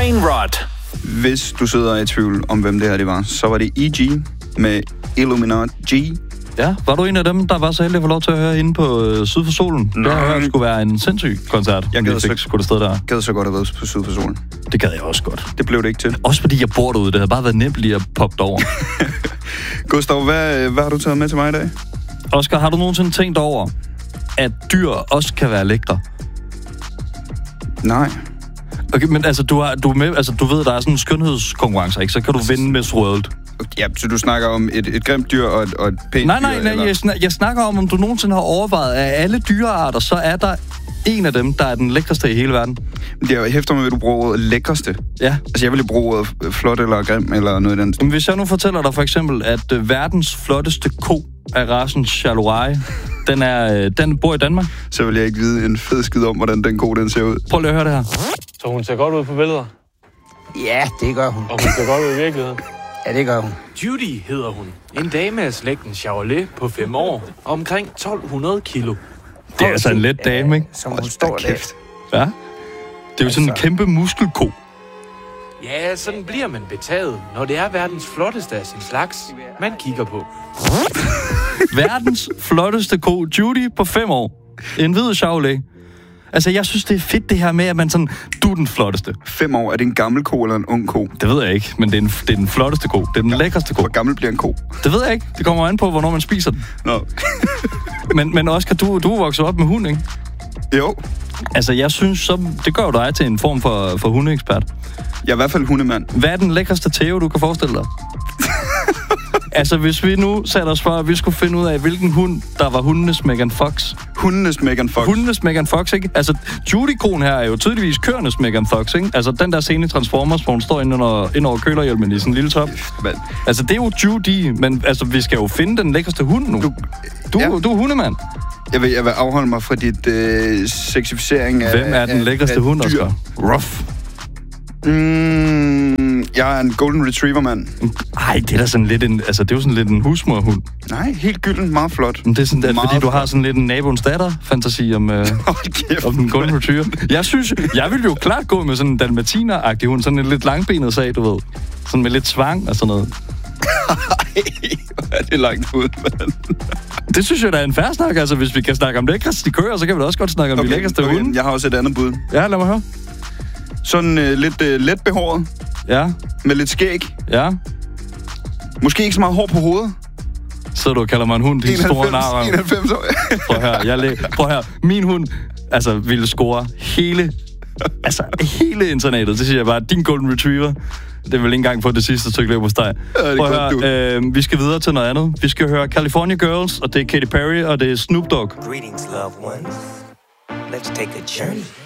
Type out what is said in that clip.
Brain Rot. Hvis du sidder i tvivl om, hvem det her det var, så var det E.G. med Illuminati. Ja, var du en af dem, der var så heldig at få lov til at høre hende på Syd for Solen? Det har jeg skulle være en sindssyg koncert. Jeg gad så godt have været på Syd for Solen. Det gad jeg også godt. Det blev det ikke til. Også fordi jeg bor derude. Det havde bare været nemt lige at poppe over. Gustav, hvad har du taget med til mig i dag? Oscar, har du nogensinde tænkt over, at dyr også kan være lækre? Nej. Okay, men altså, du er med, altså, du ved, der er sådan en skønhedskonkurrence, ikke? Så kan du vinde Miss World. Ja, så du snakker om et grimt dyr og et pænt dyr? Nej, jeg snakker om du nogensinde har overvejet, at af alle dyrearter, så er der en af dem, der er den lækreste i hele verden. Jeg hæfter mig ved, at du bruger ordet lækreste. Ja. Altså, jeg ville bruge ordet flot eller grim eller noget i den stil. Men hvis jeg nu fortæller dig for eksempel, at verdens flotteste ko af racen Charolais, den bor i Danmark. Så vil jeg ikke vide en fed skid om, hvordan den ko den ser ud. Prøv lige at høre det her. Så hun ser godt ud på billeder? Ja, det gør hun. Og hun ser godt ud i virkeligheden? Ja, det gør hun. Judy hedder hun. En dame af slægten Charolais på 5 år. Omkring 1200 kilo. Det er altså en let dame, ikke? Som hun står der. Ja. Det er jo sådan en kæmpe muskelko. Ja, sådan bliver man betaget, når det er verdens flotteste af sin slags, man kigger på. Verdens flotteste ko, Judy, på 5 år. En hvid Charolais. Altså, jeg synes, det er fedt det her med, at man sådan, du er den flotteste. 5 år, er det en gammel ko eller en ung ko? Det ved jeg ikke, men det er den flotteste ko. Det er den lækreste ko. Hvor gammel bliver en ko? Det ved jeg ikke. Det kommer an på, hvornår man spiser den. Nå. men Oscar, du er vokset op med hund, ikke? Jo. Altså, jeg synes, så, det gør jo dig til en form for hundeekspert. Jeg er i hvert fald hundemand. Hvad er den lækreste tæve, du kan forestille dig? Altså, hvis vi nu satte os for, at vi skulle finde ud af, hvilken hund, der var hundenes Megan Fox. Hundenes Megan Fox? Hundenes Megan Fox, ikke? Altså, Judy-konen her er jo tydeligvis køernes Megan Fox, ikke? Altså, den der scene i Transformers, hvor hun står ind over kølerhjelmen i sådan en lille top. Altså, det er jo Judy, men altså, vi skal jo finde den lækreste hund nu. Du er hundemand. Jeg vil afholde mig fra dit sexificering af... Hvem er den lækreste hund, Oscar? Ruff. Jeg er en golden retriever, mand. Ej, det er da sådan lidt en... Altså, det er jo sådan lidt en husmorhund. Nej, helt gylden, meget flot. Men det er sådan, at, fordi du har sådan lidt en naboens datter-fantasi om den golden retriever. Jeg ville jo klart gå med sådan en dalmatiner-agtig hund. Sådan en lidt langbenet sag, du ved. Sådan med lidt svang og sådan noget. Ej, hvor er det langt ud, mand. Det synes jeg, der er en fair snak. Altså, hvis vi kan snakke om lækreste køer, så kan vi da også godt snakke om de lækreste hunde. Jeg har også et andet bud. Ja, lad mig høre. Sådan lidt let behåret. Ja. Med lidt skæg. Ja. Måske ikke så meget hår på hovedet. Så du kalder mig en hund, din store narrøv. 91 år. Prøv her. Min hund, altså, ville score hele internatet. Det siger jeg bare, din golden retriever. Det er vel ikke engang på det sidste stykke løb hos dig. Prøv at høre, vi skal videre til noget andet. Vi skal høre California Girls, og det er Katy Perry, og det er Snoop Dogg. Greetings, loved ones. Let's take a journey.